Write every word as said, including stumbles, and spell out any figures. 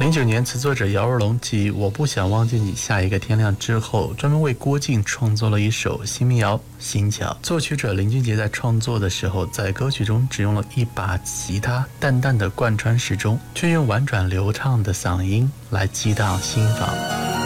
零九年，词作者姚若龙继《我不想忘记你》下一个天亮之后，专门为郭靖创作了一首新民谣《新桥》。作曲者林俊杰在创作的时候，在歌曲中只用了一把吉他，淡淡的贯穿始终，却用婉转流畅的嗓音来激荡心房。